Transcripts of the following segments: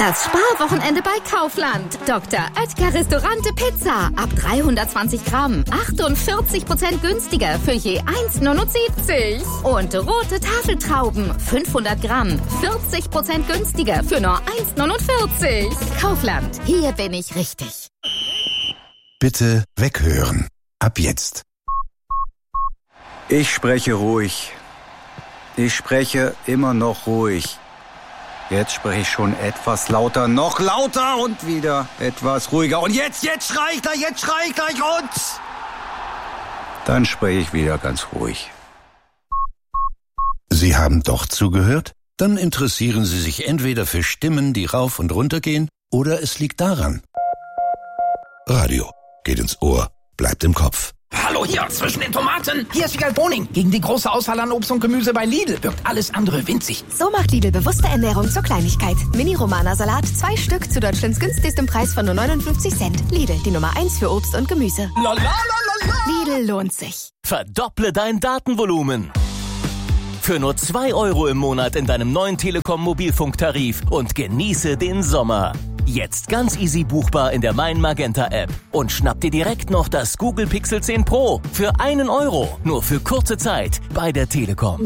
Das Sparwochenende bei Kaufland. Dr. Oetker Restaurante Pizza. Ab 320 Gramm. 48% günstiger für je 1,79. Und rote Tafeltrauben. 500 Gramm. 40% günstiger für nur 1,49. Kaufland. Hier bin ich richtig. Bitte weghören. Ab jetzt. Ich spreche ruhig. Ich spreche immer noch ruhig. Jetzt spreche ich schon etwas lauter, noch lauter und wieder etwas ruhiger. Und jetzt schrei ich gleich und dann spreche ich wieder ganz ruhig. Sie haben doch zugehört? Dann interessieren Sie sich entweder für Stimmen, die rauf und runter gehen, oder es liegt daran. Radio geht ins Ohr, bleibt im Kopf. Hallo hier, zwischen den Tomaten. Hier ist Wiegald Boning. Gegen die große Auswahl an Obst und Gemüse bei Lidl wirkt alles andere winzig. So macht Lidl bewusste Ernährung zur Kleinigkeit. Mini-Romana-Salat, 2 Stück zu Deutschlands günstigstem Preis von nur 59 Cent. Lidl, die Nummer 1 für Obst und Gemüse. Lidl lohnt sich. Verdopple dein Datenvolumen. Für nur 2 € im Monat in deinem neuen Telekom-Mobilfunktarif und genieße den Sommer. Jetzt ganz easy buchbar in der Mein Magenta App. Und schnapp dir direkt noch das Google Pixel 10 Pro für 1 €. Nur für kurze Zeit bei der Telekom.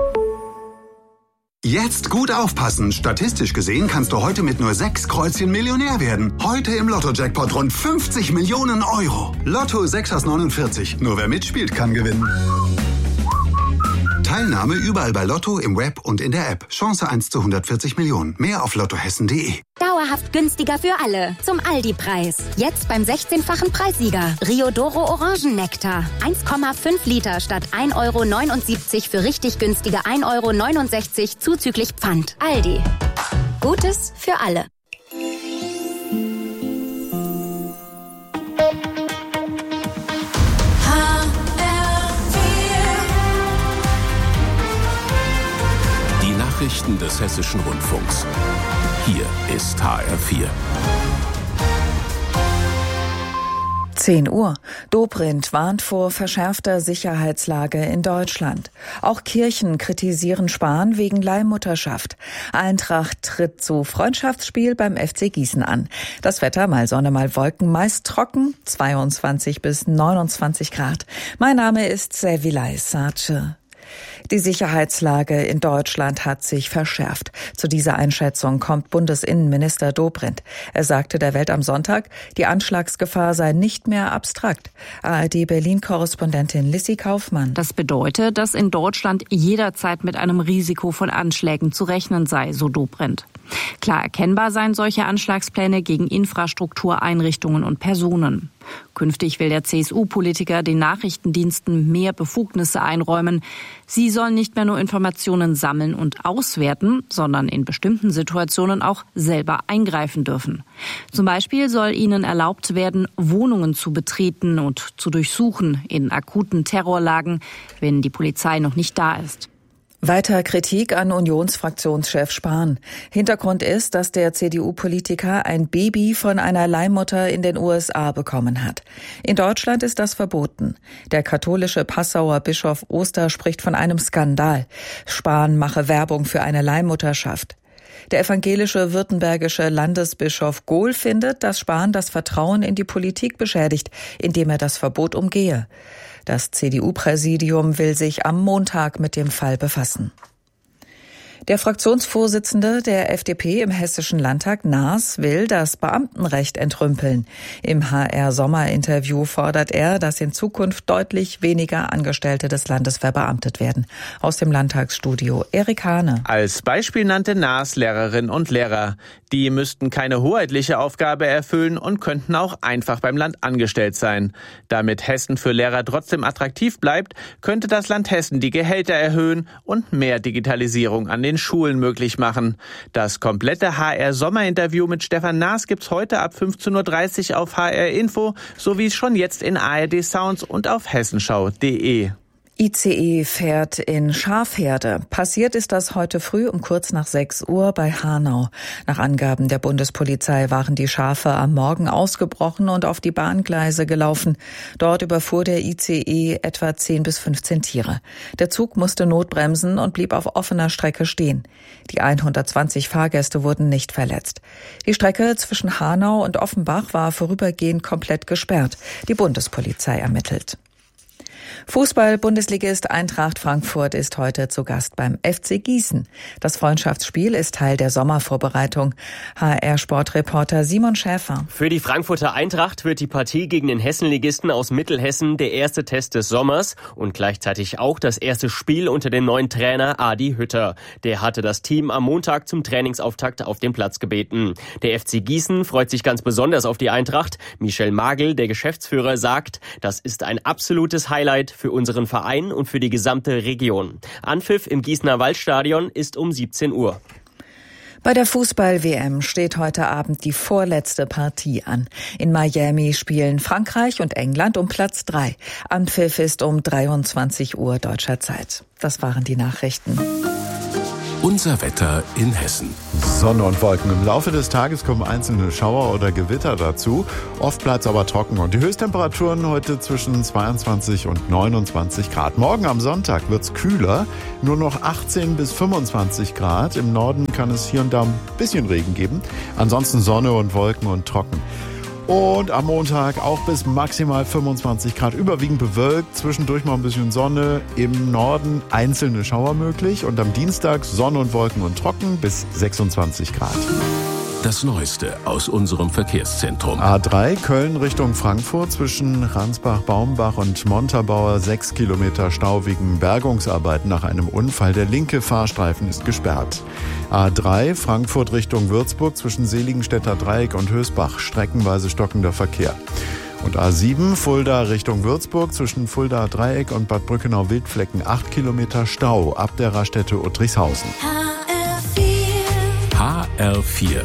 Jetzt gut aufpassen. Statistisch gesehen kannst du heute mit nur 6 Kreuzchen Millionär werden. Heute im Lotto-Jackpot rund 50 Millionen €. Lotto 6 aus 49. Nur wer mitspielt, kann gewinnen. Teilnahme überall bei Lotto, im Web und in der App. Chance 1 zu 140 Millionen. Mehr auf lottohessen.de. Dauerhaft günstiger für alle. Zum Aldi-Preis. Jetzt beim 16-fachen Preissieger. Riodoro Orangennektar. 1,5 Liter statt 1,79 € für richtig günstige 1,69 € zuzüglich Pfand. Aldi. Gutes für alle. Nachrichten des Hessischen Rundfunks. Hier ist HR4. 10 Uhr. Dobrindt warnt vor verschärfter Sicherheitslage in Deutschland. Auch Kirchen kritisieren Spahn wegen Leihmutterschaft. Eintracht tritt zu Freundschaftsspiel beim FC Gießen an. Das Wetter, mal Sonne, mal Wolken, meist trocken, 22 bis 29 Grad. Mein Name ist Sevilay Sace. Die Sicherheitslage in Deutschland hat sich verschärft. Zu dieser Einschätzung kommt Bundesinnenminister Dobrindt. Er sagte der Welt am Sonntag, die Anschlagsgefahr sei nicht mehr abstrakt. ARD-Berlin-Korrespondentin Lissy Kaufmann. Das bedeutet, dass in Deutschland jederzeit mit einem Risiko von Anschlägen zu rechnen sei, so Dobrindt. Klar erkennbar seien solche Anschlagspläne gegen Infrastruktur, Einrichtungen und Personen. Künftig will der CSU-Politiker den Nachrichtendiensten mehr Befugnisse einräumen. Sie sollen nicht mehr nur Informationen sammeln und auswerten, sondern in bestimmten Situationen auch selber eingreifen dürfen. Zum Beispiel soll ihnen erlaubt werden, Wohnungen zu betreten und zu durchsuchen in akuten Terrorlagen, wenn die Polizei noch nicht da ist. Weiter Kritik an Unionsfraktionschef Spahn. Hintergrund ist, dass der CDU-Politiker ein Baby von einer Leihmutter in den USA bekommen hat. In Deutschland ist das verboten. Der katholische Passauer Bischof Oster spricht von einem Skandal. Spahn mache Werbung für eine Leihmutterschaft. Der evangelische württembergische Landesbischof Gohl findet, dass Spahn das Vertrauen in die Politik beschädigt, indem er das Verbot umgehe. Das CDU-Präsidium will sich am Montag mit dem Fall befassen. Der Fraktionsvorsitzende der FDP im Hessischen Landtag, Naas, will das Beamtenrecht entrümpeln. Im HR-Sommerinterview fordert er, dass in Zukunft deutlich weniger Angestellte des Landes verbeamtet werden. Aus dem Landtagsstudio Erik Hane. Als Beispiel nannte Naas Lehrerinnen und Lehrer. Die müssten keine hoheitliche Aufgabe erfüllen und könnten auch einfach beim Land angestellt sein. Damit Hessen für Lehrer trotzdem attraktiv bleibt, könnte das Land Hessen die Gehälter erhöhen und mehr Digitalisierung an den Schulen möglich machen. Das komplette HR-Sommerinterview mit Stefan Naas gibt's heute ab 15:30 Uhr auf HR Info sowie schon jetzt in ARD Sounds und auf hessenschau.de. ICE fährt in Schafherde. Passiert ist das heute früh um kurz nach 6 Uhr bei Hanau. Nach Angaben der Bundespolizei waren die Schafe am Morgen ausgebrochen und auf die Bahngleise gelaufen. Dort überfuhr der ICE etwa 10 bis 15 Tiere. Der Zug musste notbremsen und blieb auf offener Strecke stehen. Die 120 Fahrgäste wurden nicht verletzt. Die Strecke zwischen Hanau und Offenbach war vorübergehend komplett gesperrt. Die Bundespolizei ermittelt. Fußball-Bundesligist Eintracht Frankfurt ist heute zu Gast beim FC Gießen. Das Freundschaftsspiel ist Teil der Sommervorbereitung. HR-Sportreporter Simon Schäfer. Für die Frankfurter Eintracht wird die Partie gegen den Hessenligisten aus Mittelhessen der erste Test des Sommers und gleichzeitig auch das erste Spiel unter dem neuen Trainer Adi Hütter. Der hatte das Team am Montag zum Trainingsauftakt auf den Platz gebeten. Der FC Gießen freut sich ganz besonders auf die Eintracht. Michel Magel, der Geschäftsführer, sagt, das ist ein absolutes Highlight für unseren Verein und für die gesamte Region. Anpfiff im Gießener Waldstadion ist um 17 Uhr. Bei der Fußball-WM steht heute Abend die vorletzte Partie an. In Miami spielen Frankreich und England um Platz 3. Anpfiff ist um 23 Uhr deutscher Zeit. Das waren die Nachrichten. Unser Wetter in Hessen. Sonne und Wolken. Im Laufe des Tages kommen einzelne Schauer oder Gewitter dazu. Oft bleibt es aber trocken. Und die Höchsttemperaturen heute zwischen 22 und 29 Grad. Morgen am Sonntag wird es kühler. Nur noch 18 bis 25 Grad. Im Norden kann es hier und da ein bisschen Regen geben. Ansonsten Sonne und Wolken und trocken. Und am Montag auch bis maximal 25 Grad, überwiegend bewölkt, zwischendurch mal ein bisschen Sonne, im Norden einzelne Schauer möglich und am Dienstag Sonne und Wolken und trocken bis 26 Grad. Das Neueste aus unserem Verkehrszentrum. A3 Köln Richtung Frankfurt zwischen Ransbach-Baumbach und Montabaur 6 Kilometer Stau wegen Bergungsarbeiten nach einem Unfall. Der linke Fahrstreifen ist gesperrt. A3 Frankfurt Richtung Würzburg zwischen Seligenstädter Dreieck und Hösbach streckenweise stockender Verkehr. Und A7 Fulda Richtung Würzburg zwischen Fulda Dreieck und Bad Brückenau-Wildflecken 8 Kilometer Stau ab der Raststätte Uttrichshausen. HR4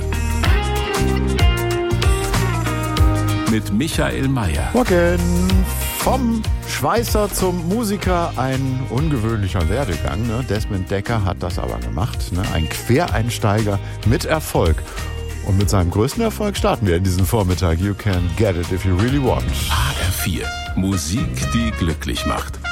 mit Michael Mayer. Morgen. Vom Schweißer zum Musiker, ein ungewöhnlicher Werdegang. Ne? Desmond Dekker hat das aber gemacht. Ne? Ein Quereinsteiger mit Erfolg. Und mit seinem größten Erfolg starten wir in diesen Vormittag. You can get it if you really want. HR4. Musik, die glücklich macht.